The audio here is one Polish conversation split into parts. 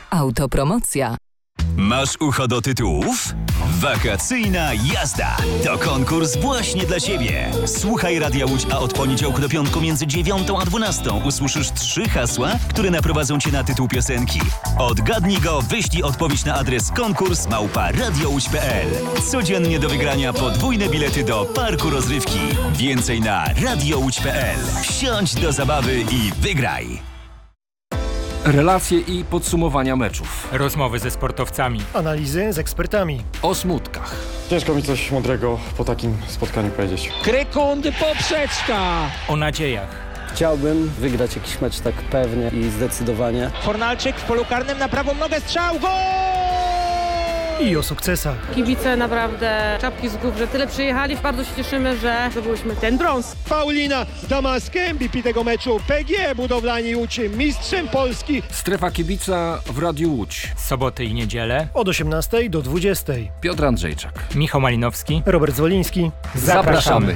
Autopromocja. Masz ucho do tytułów? Wakacyjna jazda to konkurs właśnie dla Ciebie. Słuchaj Radia Łódź, a od poniedziałku do piątku między 9 a 12 usłyszysz 3 hasła, które naprowadzą Cię na tytuł piosenki. Odgadnij go, wyślij odpowiedź na adres konkurs@radiołódź.pl. Codziennie do wygrania podwójne bilety do parku rozrywki. Więcej na radiołódź.pl. Wsiądź do zabawy i wygraj. Relacje i podsumowania meczów. Rozmowy ze sportowcami. Analizy z ekspertami. O smutkach. Ciężko mi coś mądrego po takim spotkaniu powiedzieć. Krykundy poprzeczka! O nadziejach. Chciałbym wygrać jakiś mecz tak pewnie i zdecydowanie. Fornalczyk w polu karnym na prawą nogę, strzał, gol! I o sukcesach. Kibice naprawdę czapki z głów, że tyle przyjechali. Bardzo się cieszymy, że zdobyliśmy ten brąz. Paulina Damaskę, MVP tego meczu. PGE Budowlani Łódź, mistrzem Polski. Strefa kibica w Radiu Łódź. Soboty i niedzielę. Od 18 do 20. Piotr Andrzejczak. Michał Malinowski. Robert Zwoliński. Zapraszamy.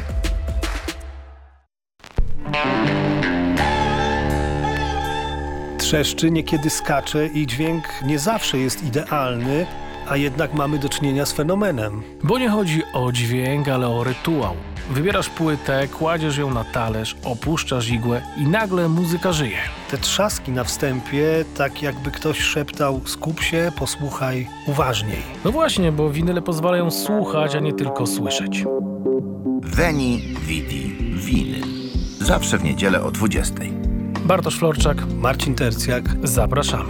Trzeszczy, niekiedy skacze i dźwięk nie zawsze jest idealny, a jednak mamy do czynienia z fenomenem. Bo nie chodzi o dźwięk, ale o rytuał. Wybierasz płytę, kładziesz ją na talerz, opuszczasz igłę i nagle muzyka żyje. Te trzaski na wstępie, tak jakby ktoś szeptał: skup się, posłuchaj uważniej. No właśnie, bo winyle pozwalają słuchać, a nie tylko słyszeć. Veni, Vidi, Winyl. Zawsze w niedzielę o 20. Bartosz Florczak, Marcin Tercjak. Zapraszamy.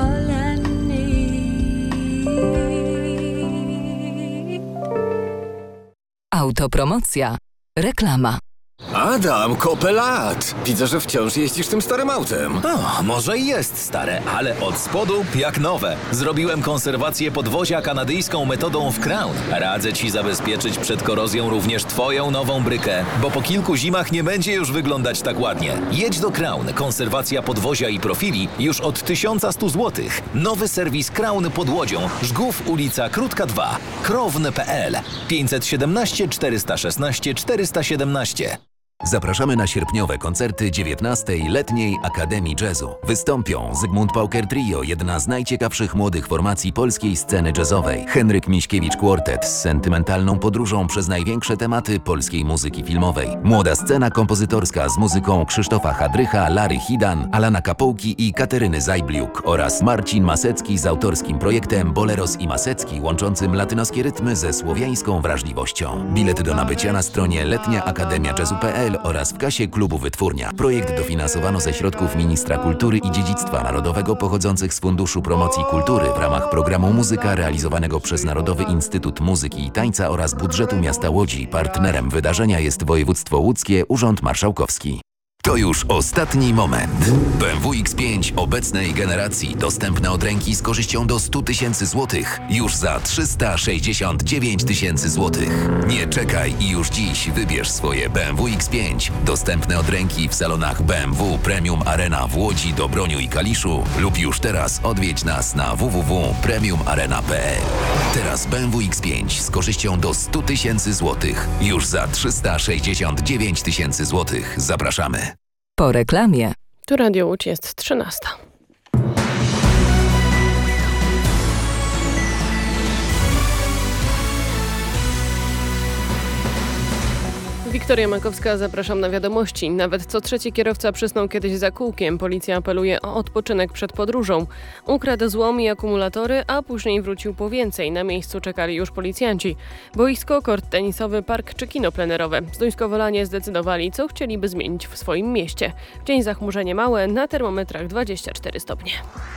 Autopromocja. Reklama. Adam, kopę lat! Widzę, że wciąż jeździsz tym starym autem. O, może i jest stare, ale od spodu jak nowe. Zrobiłem konserwację podwozia kanadyjską metodą w Crown. Radzę Ci zabezpieczyć przed korozją również Twoją nową brykę, bo po kilku zimach nie będzie już wyglądać tak ładnie. Jedź do Crown. Konserwacja podwozia i profili już od 1100 zł. Nowy serwis Crown pod Łodzią. Żgów, ulica Krótka 2. Krown.pl 517 416 417. Zapraszamy na sierpniowe koncerty 19. Letniej Akademii Jazzu. Wystąpią Zygmunt Pauker Trio, jedna z najciekawszych młodych formacji polskiej sceny jazzowej. Henryk Miśkiewicz Quartet z sentymentalną podróżą przez największe tematy polskiej muzyki filmowej. Młoda scena kompozytorska z muzyką Krzysztofa Hadrycha, Lary Hidan, Alana Kapołki i Kateryny Zajbliuk oraz Marcin Masecki z autorskim projektem Boleros i Masecki, łączącym latynoskie rytmy ze słowiańską wrażliwością. Bilety do nabycia na stronie letniaakademiajazzu.pl oraz w kasie klubu Wytwórnia. Projekt dofinansowano ze środków Ministra Kultury i Dziedzictwa Narodowego pochodzących z Funduszu Promocji Kultury w ramach programu Muzyka realizowanego przez Narodowy Instytut Muzyki i Tańca oraz budżetu miasta Łodzi. Partnerem wydarzenia jest województwo łódzkie, Urząd Marszałkowski. To już ostatni moment. BMW X5 obecnej generacji dostępne od ręki z korzyścią do 100 000 złotych. Już za 369 000 złotych. Nie czekaj i już dziś wybierz swoje BMW X5. Dostępne od ręki w salonach BMW Premium Arena w Łodzi, Dobroniu i Kaliszu lub już teraz odwiedź nas na www.premiumarena.pl. Teraz BMW X5 z korzyścią do 100 000 złotych. Już za 369 000 złotych. Zapraszamy. Po reklamie. Tu Radio Łódź, jest 13. Wiktoria Makowska, zapraszam na wiadomości. Nawet co trzeci kierowca przysnął kiedyś za kółkiem. Policja apeluje o odpoczynek przed podróżą. Ukradł złom i akumulatory, a później wrócił po więcej. Na miejscu czekali już policjanci. Boisko, kort tenisowy, park czy kino plenerowe. Zduńskowolanie zdecydowali, co chcieliby zmienić w swoim mieście. W dzień zachmurzenie małe, na termometrach 24 stopnie.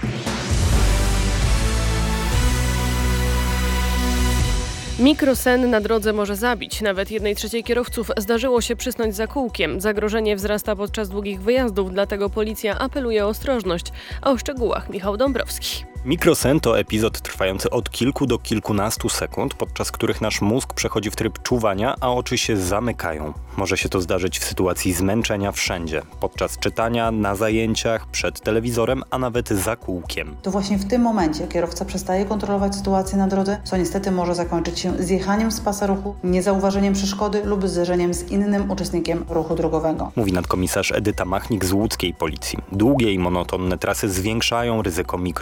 Mikrosen na drodze może zabić. Nawet 1/3 kierowców zdarzyło się przysnąć za kółkiem. Zagrożenie wzrasta podczas długich wyjazdów, dlatego policja apeluje o ostrożność. A o szczegółach Michał Dąbrowski. Mikrosen to epizod trwający od kilku do kilkunastu sekund, podczas których nasz mózg przechodzi w tryb czuwania, a oczy się zamykają. Może się to zdarzyć w sytuacji zmęczenia wszędzie, podczas czytania, na zajęciach, przed telewizorem, a nawet za kółkiem. To właśnie w tym momencie kierowca przestaje kontrolować sytuację na drodze, co niestety może zakończyć się zjechaniem z pasa ruchu, niezauważeniem przeszkody lub zderzeniem z innym uczestnikiem ruchu drogowego. Mówi nadkomisarz Edyta Machnik z łódzkiej policji. Długie i monotonne trasy zwiększają ryzyko mikrosnu,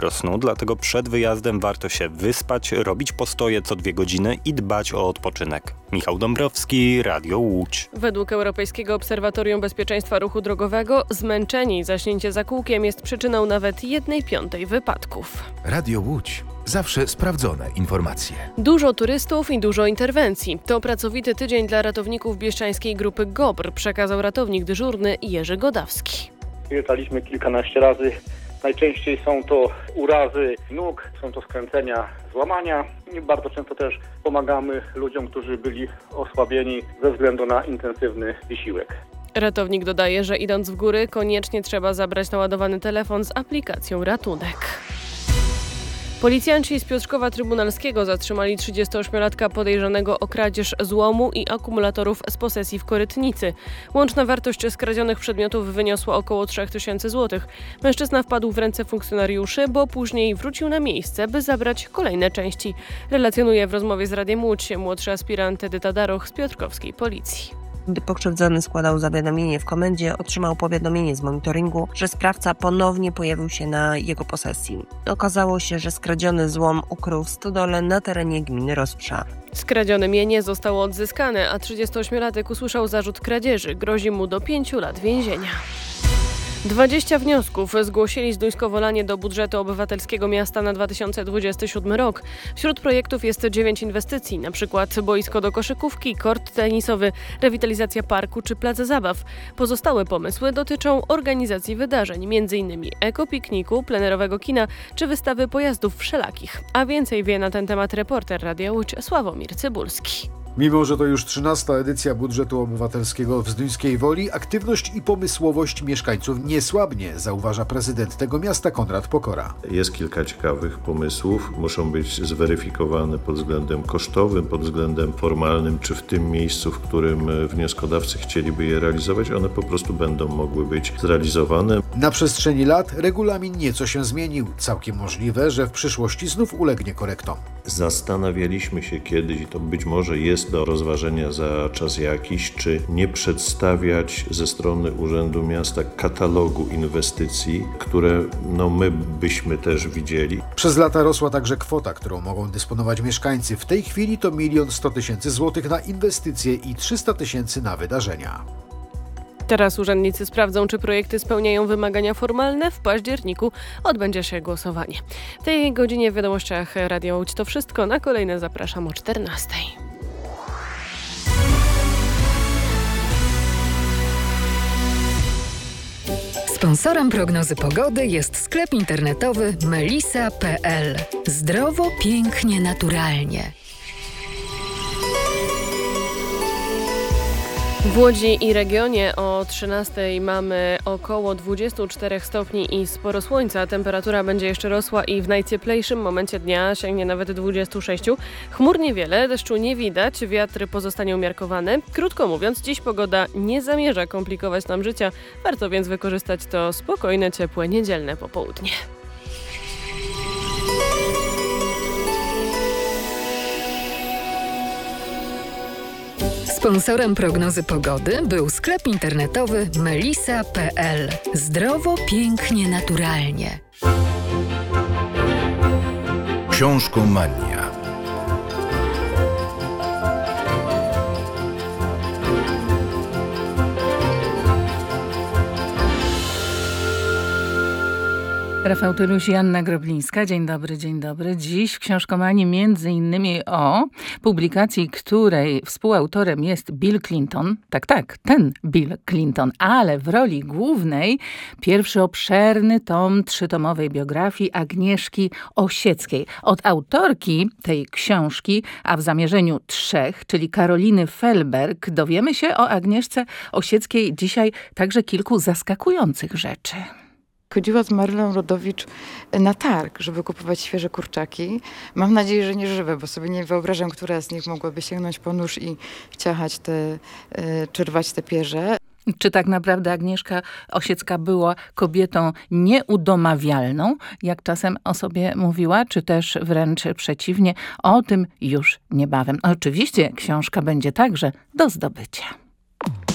dlatego przed wyjazdem warto się wyspać, robić postoje co 2 godziny i dbać o odpoczynek. Michał Dąbrowski, Radio Łódź. Według Europejskiego Obserwatorium Bezpieczeństwa Ruchu Drogowego zmęczenie i zaśnięcie za kółkiem jest przyczyną nawet 1/5 wypadków. Radio Łódź. Zawsze sprawdzone informacje. Dużo turystów i dużo interwencji. To pracowity tydzień dla ratowników bieszczańskiej grupy GOBR, przekazał ratownik dyżurny Jerzy Godawski. Lataliśmy kilkanaście razy. Najczęściej są to urazy nóg, są to skręcenia, złamania i bardzo często też pomagamy ludziom, którzy byli osłabieni ze względu na intensywny wysiłek. Ratownik dodaje, że idąc w góry koniecznie trzeba zabrać naładowany telefon z aplikacją Ratunek. Policjanci z Piotrkowa Trybunalskiego zatrzymali 38-latka podejrzanego o kradzież złomu i akumulatorów z posesji w Korytnicy. Łączna wartość skradzionych przedmiotów wyniosła około 3000 zł. Mężczyzna wpadł w ręce funkcjonariuszy, bo później wrócił na miejsce, by zabrać kolejne części. Relacjonuje w rozmowie z Radiem Łódź młodszy aspirant Edyta Daroch z piotrkowskiej policji. Gdy pokrzywdzony składał zawiadomienie w komendzie, otrzymał powiadomienie z monitoringu, że sprawca ponownie pojawił się na jego posesji. Okazało się, że skradziony złom ukrył w stodole na terenie gminy Rozprza. Skradzione mienie zostało odzyskane, a 38-latek usłyszał zarzut kradzieży. Grozi mu do 5 lat więzienia. 20 wniosków zgłosili Zduńsko-Wolanie do budżetu obywatelskiego miasta na 2027 rok. Wśród projektów jest 9 inwestycji, np. boisko do koszykówki, kort tenisowy, rewitalizacja parku czy plac zabaw. Pozostałe pomysły dotyczą organizacji wydarzeń, m.in. ekopikniku, plenerowego kina czy wystawy pojazdów wszelakich. A więcej wie na ten temat reporter Radia Łódź Sławomir Cybulski. Mimo że to już 13. edycja budżetu obywatelskiego w Zduńskiej Woli, aktywność i pomysłowość mieszkańców nie słabnie, zauważa prezydent tego miasta Konrad Pokora. Jest kilka ciekawych pomysłów, muszą być zweryfikowane pod względem kosztowym, pod względem formalnym, czy w tym miejscu, w którym wnioskodawcy chcieliby je realizować, one po prostu będą mogły być zrealizowane. Na przestrzeni lat regulamin nieco się zmienił. Całkiem możliwe, że w przyszłości znów ulegnie korektom. Zastanawialiśmy się kiedyś, i to być może jest do rozważenia za czas jakiś, czy nie przedstawiać ze strony Urzędu Miasta katalogu inwestycji, które my byśmy też widzieli. Przez lata rosła także kwota, którą mogą dysponować mieszkańcy. W tej chwili to 1 100 000 złotych na inwestycje i 300 000 na wydarzenia. Teraz urzędnicy sprawdzą, czy projekty spełniają wymagania formalne. W październiku odbędzie się głosowanie. W tej godzinie w Wiadomościach Radia Łódź to wszystko. Na kolejne zapraszam o 14:00. Sponsorem prognozy pogody jest sklep internetowy melisa.pl. Zdrowo, pięknie, naturalnie. W Łodzi i regionie o 13:00 mamy około 24 stopni i sporo słońca. Temperatura będzie jeszcze rosła i w najcieplejszym momencie dnia sięgnie nawet 26. Chmur niewiele, deszczu nie widać, wiatr pozostanie umiarkowany. Krótko mówiąc, dziś pogoda nie zamierza komplikować nam życia. Warto więc wykorzystać to spokojne, ciepłe, niedzielne popołudnie. Sponsorem prognozy pogody był sklep internetowy melisa.pl. Zdrowo, pięknie, naturalnie. Książkomania. Rafał Tyluś, Joanna Groblińska. Dzień dobry, dzień dobry. Dziś w Książkomanii między innymi o publikacji, której współautorem jest Bill Clinton. Tak, ten Bill Clinton, ale w roli głównej pierwszy obszerny tom 3-tomowej biografii Agnieszki Osieckiej. Od autorki tej książki, a w zamierzeniu 3, czyli Karoliny Felberg, dowiemy się o Agnieszce Osieckiej dzisiaj także kilku zaskakujących rzeczy. Chodziła z Marylą Rodowicz na targ, żeby kupować świeże kurczaki. Mam nadzieję, że nie żywe, bo sobie nie wyobrażam, która z nich mogłaby sięgnąć po nóż i ciachać czy rwać te pierze. Czy tak naprawdę Agnieszka Osiecka była kobietą nieudomawialną, jak czasem o sobie mówiła, czy też wręcz przeciwnie? O tym już niebawem. Oczywiście książka będzie także do zdobycia.